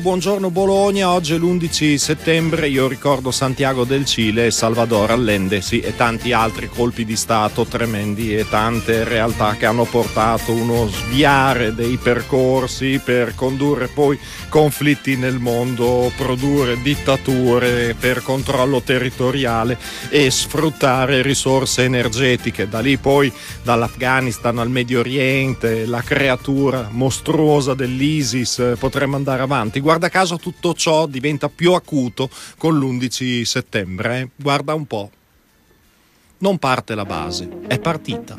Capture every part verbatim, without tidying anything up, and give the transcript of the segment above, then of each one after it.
Buongiorno Bologna, oggi è l'undici settembre, io ricordo Santiago del Cile e Salvador Allende, sì, e tanti altri colpi di stato tremendi e tante realtà che hanno portato uno sviare dei percorsi per condurre poi conflitti nel mondo, produrre dittature per controllo territoriale e sfruttare risorse energetiche. Da lì poi, dall'Afghanistan al Medio Oriente, la creatura mostruosa dell'ISIS, potremmo andare avanti. Guarda caso tutto ciò diventa più acuto con l'undici settembre, eh? Guarda un po'. Non parte la base, è partita.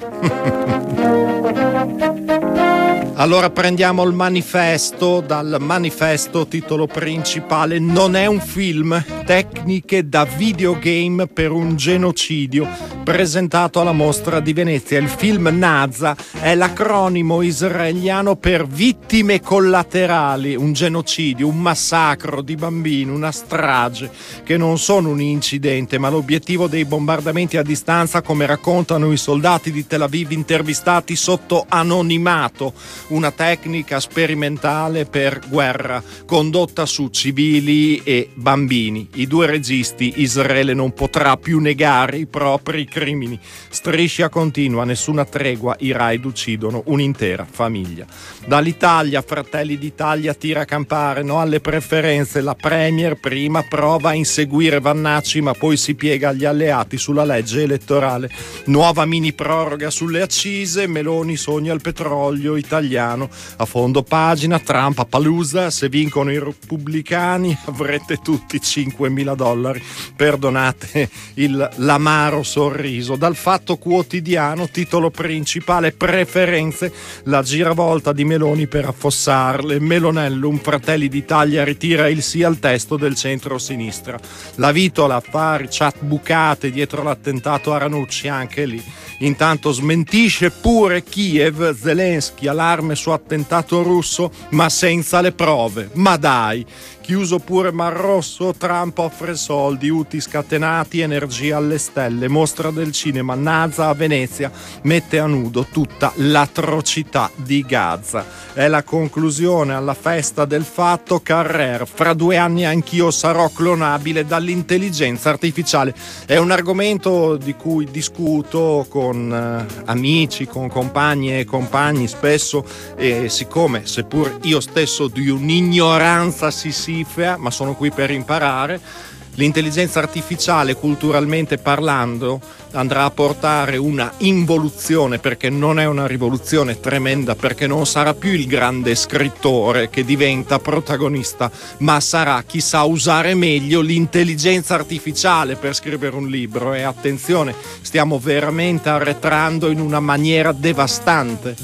Allora prendiamo il manifesto, dal manifesto titolo principale: non è un film, tecniche da videogame per un genocidio, presentato alla mostra di Venezia. Il film Naza è l'acronimo israeliano per vittime collaterali, un genocidio, un massacro di bambini, una strage che non sono un incidente ma l'obiettivo dei bombardamenti a distanza, come raccontano i soldati di Tel Aviv intervistati sotto anonimato. Una tecnica sperimentale per guerra condotta su civili e bambini. I due registi: Israele non potrà più negare i propri crimini. Striscia continua, nessuna tregua, i raid uccidono un'intera famiglia. Dall'Italia, Fratelli d'Italia tira a campare, no alle preferenze. La Premier prima prova a inseguire Vannacci ma poi si piega agli alleati sulla legge elettorale. Nuova mini proroga sulle accise, Meloni sogna il petrolio italiano. A fondo pagina, Trump a Palusa, se vincono i repubblicani avrete tutti cinquemila dollari. Perdonate il l'amaro sorriso. Dal Fatto Quotidiano, titolo principale: preferenze, la giravolta di Meloni per affossarle. Melonellum, Fratelli d'Italia ritira il sì al testo del centro-sinistra. La Vitola, affari, chat bucate dietro l'attentato a Ranucci, anche lì. Intanto smentisce pure Kiev, Zelensky, allarme su attentato russo ma senza le prove. Ma dai! Chiuso pure Mar Rosso, Trump offre soldi, Houthi scatenati, energia alle stelle. Mostra del cinema, Naza a Venezia mette a nudo tutta l'atrocità di Gaza. È la conclusione alla festa del fatto. Carrer, fra due anni anch'io sarò clonabile dall'intelligenza artificiale. È un argomento di cui discuto con eh, amici, con compagni e compagni spesso, e siccome seppur io stesso di un'ignoranza si ma sono qui per imparare, l'intelligenza artificiale, culturalmente parlando, andrà a portare una involuzione, perché non è una rivoluzione tremenda, perché non sarà più il grande scrittore che diventa protagonista, ma sarà chi sa usare meglio l'intelligenza artificiale per scrivere un libro. E attenzione, stiamo veramente arretrando in una maniera devastante.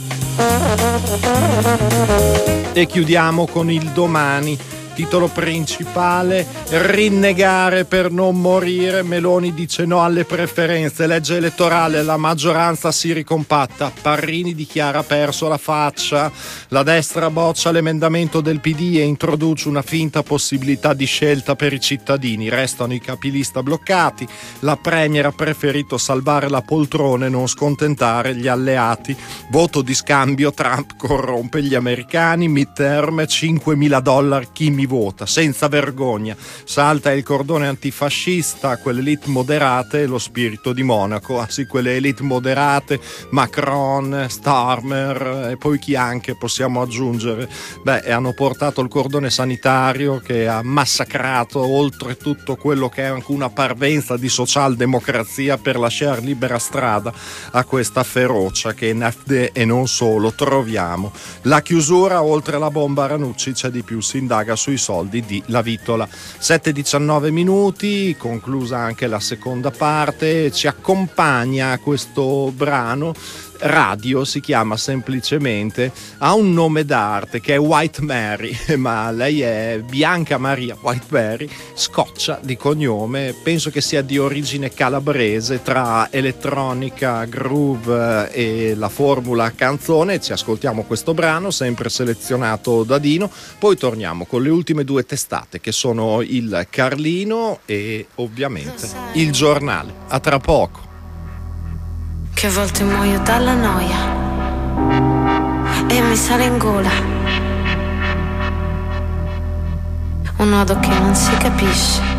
E chiudiamo con il Domani. Titolo principale: rinnegare per non morire. Meloni dice no alle preferenze. Legge elettorale, la maggioranza si ricompatta. Parrini dichiara perso la faccia. La destra boccia l'emendamento del P D e introduce una finta possibilità di scelta per i cittadini. Restano i capilista bloccati. La Premier ha preferito salvare la poltrona e non scontentare gli alleati. Voto di scambio, Trump corrompe gli americani. Midterm, cinquemila dollari chi mi vota, senza vergogna. Salta il cordone antifascista, quelle elite moderate, lo spirito di Monaco. Ah sì, quelle elite moderate, Macron, Starmer, e poi chi anche possiamo aggiungere? Beh, hanno portato il cordone sanitario che ha massacrato oltretutto quello che è anche una parvenza di socialdemocrazia per lasciare libera strada a questa ferocia che in F D e non solo troviamo. La chiusura, oltre la bomba Ranucci c'è di più, si indaga sui soldi di La Vitola. sette e diciannove minuti, conclusa anche la seconda parte. Ci accompagna questo brano radio, si chiama semplicemente, ha un nome d'arte che è White Mary, ma lei è Bianca Maria Whiteberry, scoccia di cognome, penso che sia di origine calabrese, tra elettronica, groove e la formula canzone. Ci ascoltiamo questo brano sempre selezionato da Dino, poi torniamo con le ultime due testate che sono il Carlino e ovviamente il Giornale. A tra poco. Che a volte muoio dalla noia e mi sale in gola un nodo che non si capisce.